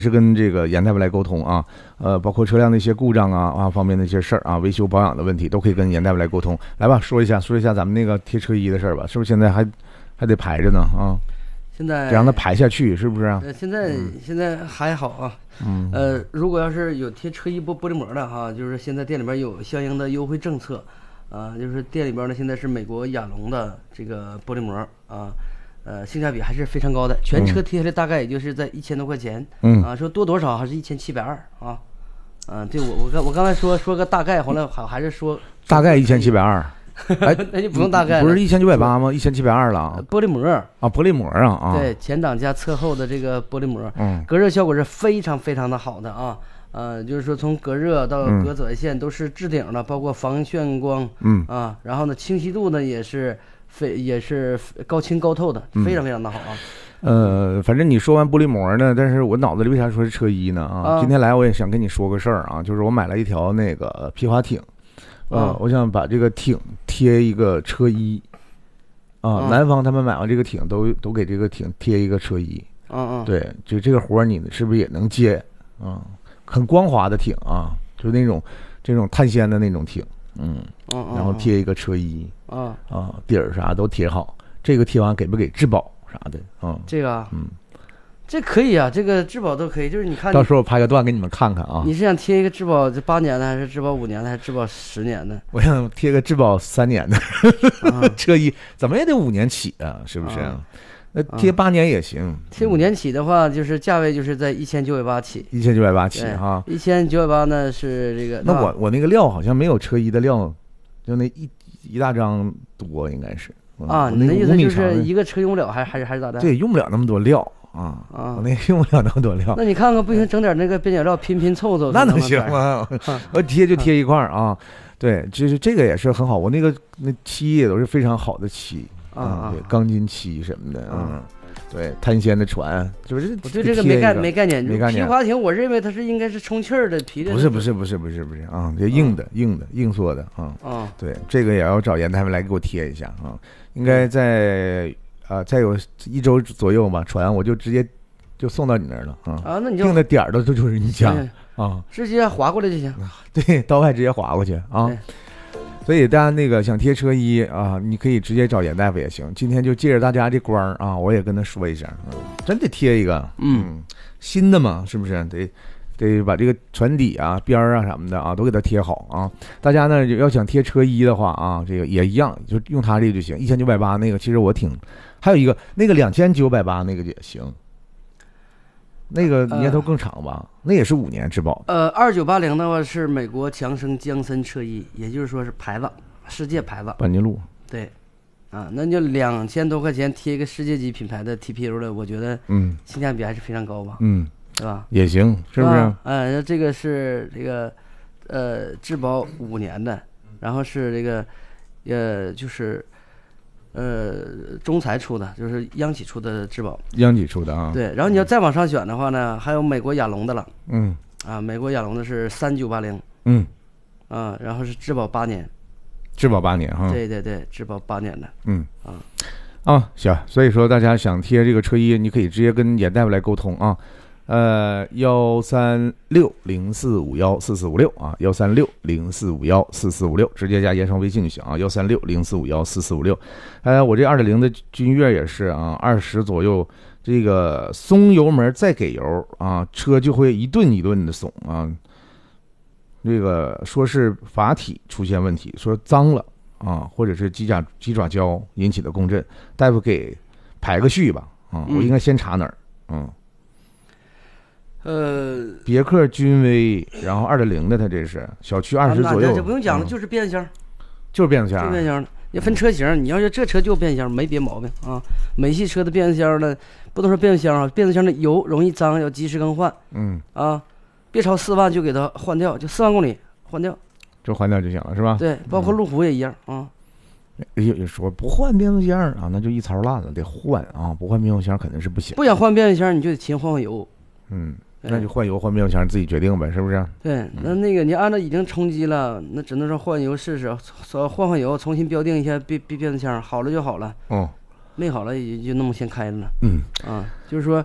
是跟这个严大夫来沟通啊，包括车辆的一些故障方面的一些事儿啊，维修保养的问题都可以跟严大夫来沟通。来吧，说一下咱们那个贴车衣的事儿吧，是不是现在还得排着呢啊？ 现在得让它排下去，是不是啊？ 现在还好啊。如果要是有贴车衣玻璃膜的哈，就是现在店里边有相应的优惠政策，就是店里边呢现在是美国亚龙的这个玻璃膜啊，性价比还是非常高的，全车贴下来大概也就是在1000多块钱，说多多少还是1720啊，对我刚才说个大概，后来还是说大概1720。哎， 那就不用大概了， 不是1780吗？1720了。 玻璃膜啊， 玻璃膜啊。 对，前挡加侧后的这个玻璃膜，隔热效果是非常非常的好的啊。就是说从隔热到隔紫外线都是置顶的，包括防眩光，然后呢清晰度呢也是高清高透的，非常非常的好啊。 反正你说完玻璃膜呢，但是我脑子里为啥说是车衣呢？今天来我也想跟你说个事儿啊，就是我买了一条那个皮划艇。我想把这个艇贴一个车衣，南方他们买完这个艇都给这个艇贴一个车衣，对，就这个活你是不是也能接？很光滑的艇啊，就是这种碳纤的那种艇，然后贴一个车衣，底儿啥都贴好，这个贴完给不给质保啥的？ 这个这可以啊，这个质保都可以，就是你看， 到时候我拍个段给你们看看啊。 你是想贴一个质保8年的，还是质保5年的，还是质保10年的？ 我想贴个质保3年的车衣，怎么也得5年起啊，是不是？那贴8年也行。 贴5年起的话，就是价位就是在1980起。 1980起哈。 1980呢是这个。 那我那个料好像没有车衣的料，就那一大张多，应该是。 你的意思就是一个车用不了，还是咋的？ 对，用不了那么多料。我那用不了那么多料。 那你看看，不行，整点那个边角料拼凑凑。 那能行吗？我贴就贴一块啊。对，就是这个也是很好。我那漆也都是非常好的漆对，钢筋漆什么的对，碳纤的船，就是我对这个没概念。皮划艇，我认为它应该是充气儿的皮的。 不是啊，这硬塑的对，这个也要找严他们来给我贴一下啊。应该在再有1周左右吧，船我就直接就送到你那儿了那你就定的点儿都就是你家直接划过来就行。 对，到外直接划过去啊。所以大家那个想贴车衣你可以直接找严大夫也行。今天就借着大家这光我也跟他说一下，真得贴一个，新的嘛，是不是？得把这个船底边什么的都给它贴好啊。大家呢要想贴车衣的话这个也一样，就用它这个就行。1980那个其实我还有一个那个2980那个也行。那个年头更长吧，那也是5年质保。 2980的话是美国强生江森车衣，也就是说是牌子，世界牌子。 班尼路。 对，那就2000多块钱贴一个世界级品牌的 TPU 的，我觉得性价比还是非常高吧。对吧？ 也行，是不是？ 这个是这个质保5年的，然后是这个就是中材出的，就是央企出的质保。 央企出的啊。 对，然后你要再往上选的话呢，还有美国亚龙的了。美国亚龙的是3980。然后是质保8年。 质保8年哈。 对，质保8年的。 行，所以说大家想贴这个车衣，你可以直接跟严大夫来沟通啊。13604514456啊，13604514456，直接加严双微信就行啊，13604514456。我这2.0的君越也是20左右，这个松油门再给油车就会一顿一顿的松这个说是阀体出现问题，说脏了或者是鸡爪胶引起的共振，大夫给排个序吧我应该先查哪儿？别克君威，然后2.0的，它这是小区20左右， 这不用讲了，就是变速箱， 就是变速箱， 就是变速箱。也分车型，你要是这车就变速箱，没别毛病美系车的变速箱呢，不能说变速箱变速箱的油容易脏，要及时更换。别超4万就给它换掉，就4万公里换掉， 就换掉就行了，是吧？ 对，包括路虎也一样有说不换变速箱那就一槽烂了，得换不换变速箱肯定是不行。 不想换变速箱，你就得勤换油。 那就换油换变速箱自己决定呗，是不是？ 对，那个你按照已经充机了，那只能说换油试试，换油，重新标定一下变速箱，好了就好了。没好了也就那么先开着了。 嗯就是说，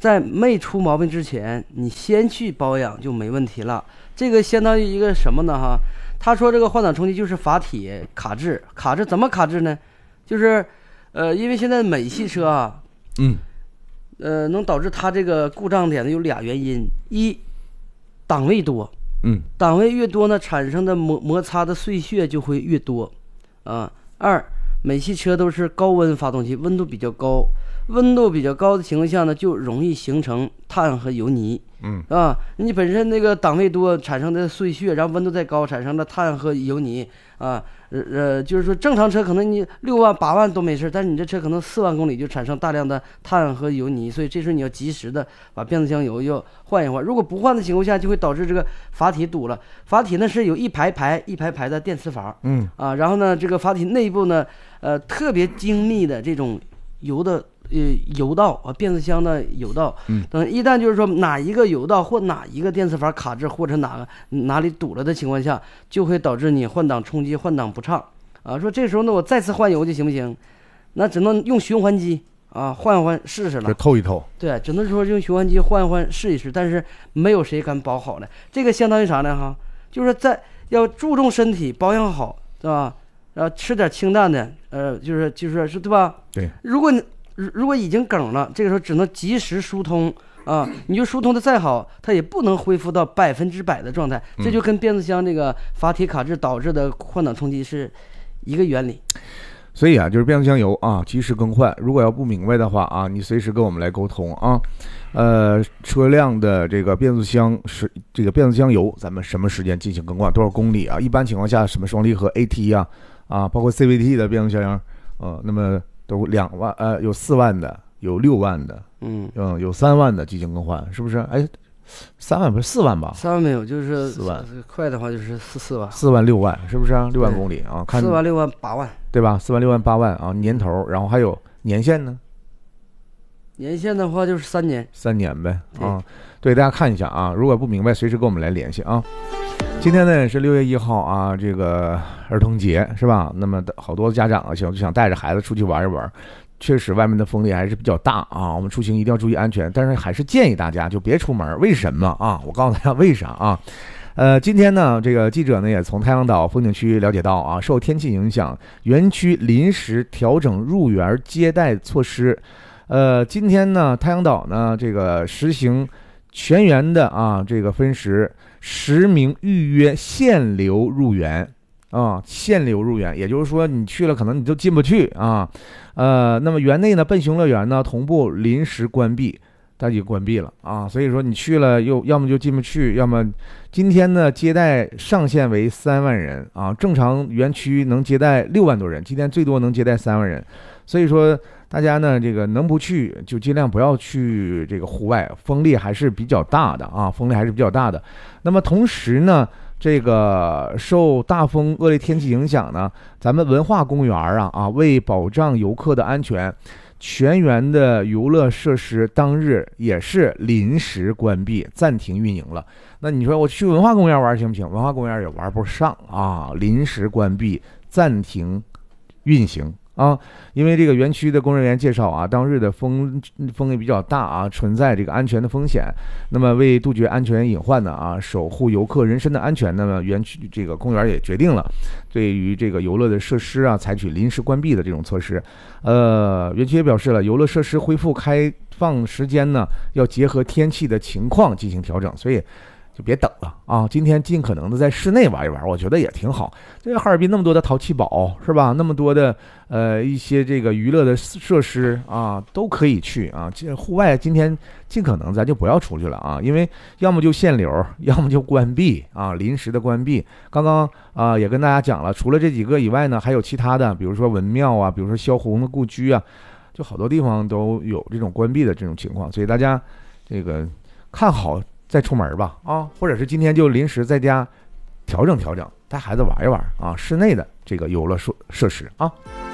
在没出毛病之前，你先去保养就没问题了。这个相当于一个什么呢？哈，他说这个换挡冲击就是阀体卡滞，怎么卡滞呢？就是因为现在美系车啊，能导致它这个故障点的有俩原因：一，档位多，档位越多呢，产生的摩擦的碎屑就会越多，二，美系车都是高温发动机，温度比较高的情况下呢，就容易形成碳和油泥，你本身那个档位多产生的碎屑，然后温度再高产生的碳和油泥啊，就是说正常车可能你6万8万都没事，但是你这车可能4万公里就产生大量的碳和油泥，所以这时候你要及时的把变速箱油要换一换。如果不换的情况下，就会导致这个阀体堵了。阀体呢是有一排排的电磁阀，然后呢这个阀体内部呢特别精密的这种油道啊，变速箱的油道，等一旦就是说哪一个油道或哪一个电磁阀卡滞，或者哪里堵了的情况下，就会导致你换挡冲击、换挡不畅啊。说这时候呢，我再次换油就行不行？那只能用循环机啊换试试了， 透一透。对， 只能说用循环机换试一试，但是没有谁敢保好的。这个相当于啥呢？哈，就是在要注重身体保养好，对吧？吃点清淡的，就是对吧？ 对， 如果已经梗了，这个时候只能及时疏通啊！你就疏通的再好，它也不能恢复到100%的状态。这就跟变速箱这个阀体卡滞导致的换挡冲击是一个原理。 所以啊，就是变速箱油啊，及时更换。如果要不明白的话啊，你随时跟我们来沟通啊。车辆的这个变速箱油，咱们什么时间进行更换，多少公里啊？一般情况下，什么双离合 AT 啊，包括 CVT 的变速箱，那么都2万，有4万的，有6万的，有3万的进行更换，是不是？哎，3万不是4万吧 ？3万没有，就是 4万， 快的话就是4万 ，4万6万，是不是啊？6万公里啊，看 4万6万8万， 对吧？4万6万8万啊，年头，然后还有年限呢？ 年限的话就是3年 ，3年呗啊。对，大家看一下啊，如果不明白，随时跟我们来联系啊。今天呢是6月1号啊，这个儿童节是吧？那么好多家长啊想带着孩子出去玩一玩，确实外面的风力还是比较大啊，我们出行一定要注意安全，但是还是建议大家就别出门。为什么啊？我告诉大家为啥啊？今天呢，这个记者呢也从太阳岛风景区了解到啊，受天气影响，园区临时调整入园接待措施。今天呢，太阳岛呢这个实行全员的啊这个分时10名预约限流入园啊，限流入园，也就是说你去了可能你就进不去啊。那么园内呢，笨熊乐园呢同步临时关闭，它已经关闭了啊，所以说你去了要么就进不去，要么今天呢接待上限为3万人啊，正常园区能接待6万多人，今天最多能接待3万人，所以说大家呢这个能不去就尽量不要去这个户外，风力还是比较大的啊，风力还是比较大的。那么同时呢，这个受大风恶劣天气影响呢，咱们文化公园啊为保障游客的安全，全园的游乐设施当日也是临时关闭暂停运营了。那你说我去文化公园玩行不行？文化公园也玩不上啊，临时关闭暂停运行啊，因为这个园区的工作人员介绍啊，当日的风也比较大啊，存在这个安全的风险。那么为杜绝安全隐患呢啊，守护游客人身的安全，那么园区这个公园也决定了对于这个游乐的设施啊，采取临时关闭的这种措施。园区也表示了，游乐设施恢复开放时间呢，要结合天气的情况进行调整，所以就别等了啊！今天尽可能的在室内玩一玩，我觉得也挺好。这个哈尔滨那么多的淘气堡是吧？那么多的一些这个娱乐的设施啊，都可以去啊。这户外今天尽可能咱就不要出去了啊，因为要么就限流，要么就关闭啊，临时的关闭。刚刚也跟大家讲了，除了这几个以外呢，还有其他的，比如说文庙啊，比如说萧红的故居啊，就好多地方都有这种关闭的这种情况，所以大家这个看好再出门吧啊，或者是今天就临时在家调整调整，带孩子玩一玩啊，室内的这个游乐设施啊。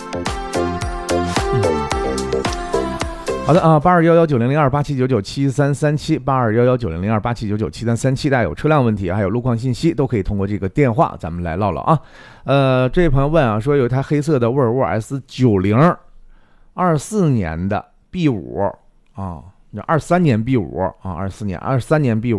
好的啊，8211900287997337，8211900287997337，大家有车辆问题还有路况信息都可以通过这个电话咱们来唠唠啊。这位朋友问啊，说有一台黑色的沃尔沃 S90，24年的 B5 啊。 23年 B5啊，23年 B5